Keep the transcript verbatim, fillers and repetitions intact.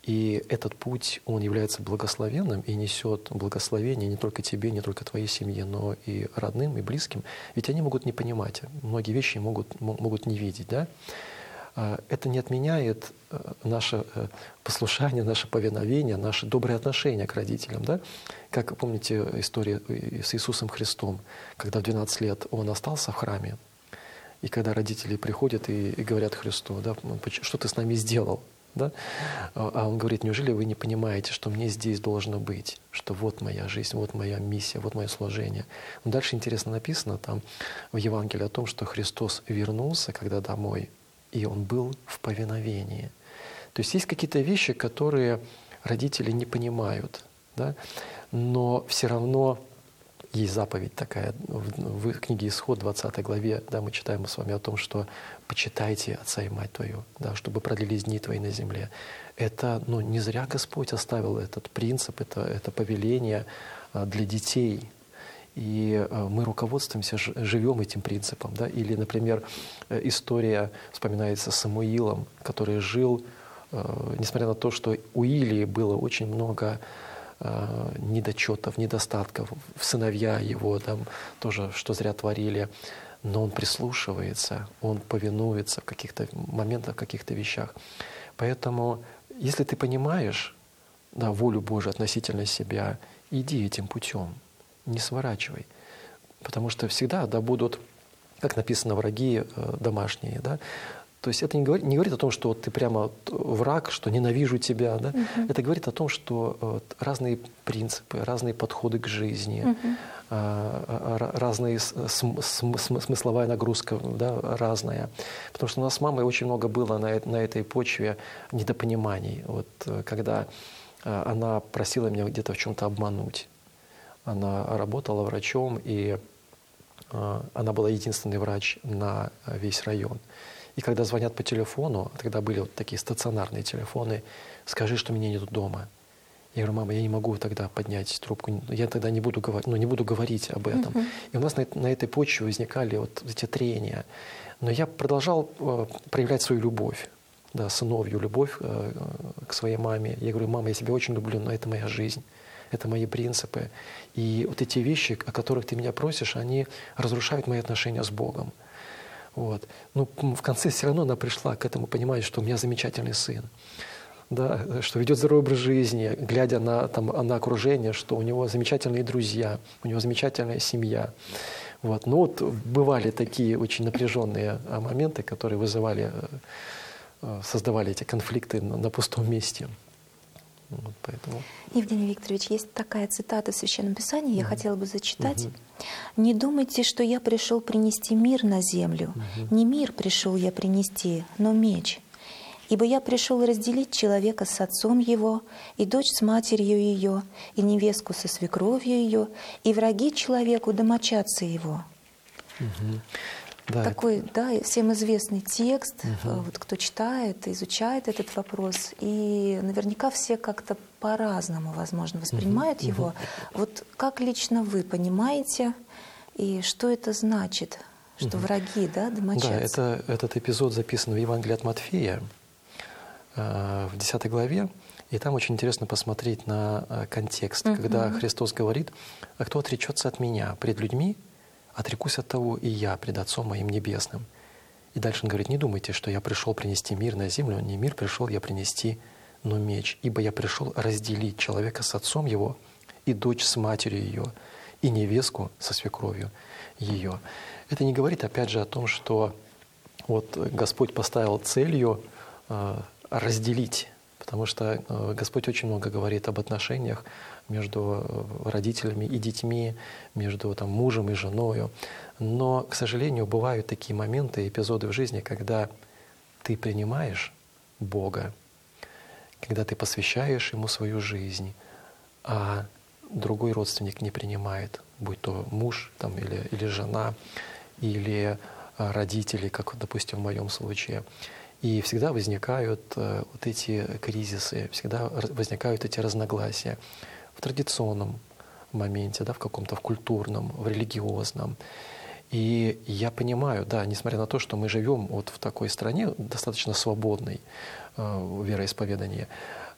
И этот путь, он является благословенным и несет благословение не только тебе, не только твоей семье, но и родным, и близким. Ведь они могут не понимать, многие вещи могут, могут не видеть. Да? Это не отменяет наше послушание, наше повиновение, наши добрые отношения к родителям. Да? Как помните историю с Иисусом Христом, когда в двенадцать лет Он остался в храме, и когда родители приходят и, и говорят Христу, да, что ты с нами сделал? Да? А он говорит, неужели вы не понимаете, что мне здесь должно быть, что вот моя жизнь, вот моя миссия, вот мое служение. Но дальше интересно написано там в Евангелии о том, что Христос вернулся, когда домой, и Он был в повиновении. То есть есть какие-то вещи, которые родители не понимают, да? Но все равно есть заповедь такая, в книге Исход, двадцатой главе, да, мы читаем с вами о том, что «почитайте отца и мать твою», да, чтобы продлились дни твои на земле. Это, ну, не зря Господь оставил этот принцип, это, это повеление для детей. И мы руководствуемся, живем этим принципом. Да? Или, например, история вспоминается с Самуилом, который жил, несмотря на то, что у Илии было очень много недочетов, недостатков, сыновья его там тоже, что зря творили, но он прислушивается, он повинуется в каких-то моментах, в каких-то вещах. Поэтому, если ты понимаешь, да, волю Божию относительно себя, иди этим путем, не сворачивай. Потому что всегда, да, будут, как написано, враги э, домашние, да. То есть это не говорит, не говорит о том, что вот ты прямо враг, что ненавижу тебя. Да? Uh-huh. Это говорит о том, что вот, разные принципы, разные подходы к жизни, uh-huh. а, разные см, см, смысловая нагрузка, да, разная. Потому что у нас с мамой очень много было на, на этой почве недопониманий. Вот, когда она просила меня где-то в чем-то обмануть. Она работала врачом, и она была единственный врач на весь район. И когда звонят по телефону, тогда были вот такие стационарные телефоны, скажи, что меня нету дома. Я говорю, мама, я не могу тогда поднять трубку, я тогда не буду, говор... ну, не буду говорить об этом. Uh-huh. И у нас на, на этой почве возникали вот эти трения. Но я продолжал э, проявлять свою любовь, да, сыновью любовь э, к своей маме. Я говорю, мама, я тебя очень люблю, но это моя жизнь, это мои принципы. И вот эти вещи, о которых ты меня просишь, они разрушают мои отношения с Богом. Вот. Но в конце все равно она пришла к этому пониманию, что у меня замечательный сын, да, что ведет здоровый образ жизни, глядя на, там, на окружение, что у него замечательные друзья, у него замечательная семья. Вот. Но вот бывали такие очень напряженные моменты, которые вызывали, создавали эти конфликты на, на пустом месте. Вот, поэтому... Евгений Викторович, есть такая цитата в Священном Писании, я mm-hmm. хотела бы зачитать. Mm-hmm. «Не думайте, что я пришел принести мир на землю. Mm-hmm. Не мир пришел я принести, но меч. Ибо я пришел разделить человека с отцом его, и дочь с матерью ее, и невестку со свекровью ее, и враги человеку домочадцы его». Mm-hmm. Да, Такой, это... да, всем известный текст, угу. вот кто читает, изучает этот вопрос, и наверняка все как-то по-разному, возможно, воспринимают угу. его. Угу. Вот как лично вы понимаете, и что это значит, что угу. враги, да, домочадцы? Да, это, этот эпизод записан в Евангелии от Матфея, э, в десятой главе, и там очень интересно посмотреть на э, контекст, угу. когда Христос говорит, «А кто отречется от Меня пред людьми, отрекусь от того и я пред Отцом моим Небесным». И дальше он говорит, не думайте, что я пришел принести мир на землю, не мир пришел я принести, но меч. Ибо я пришел разделить человека с отцом его, и дочь с матерью ее, и невестку со свекровью ее. Это не говорит, опять же, о том, что вот Господь поставил целью э, разделить, потому что э, Господь очень много говорит об отношениях между родителями и детьми, между там, мужем и женой. Но, к сожалению, бывают такие моменты, эпизоды в жизни, когда ты принимаешь Бога, когда ты посвящаешь Ему свою жизнь, а другой родственник не принимает, будь то муж там, или, или жена, или родители, как, допустим, в моем случае. И всегда возникают э, вот эти кризисы, всегда возникают эти разногласия. В традиционном моменте, да, в каком-то в культурном, в религиозном. И я понимаю, да, несмотря на то, что мы живем вот в такой стране достаточно свободной э, вероисповедания,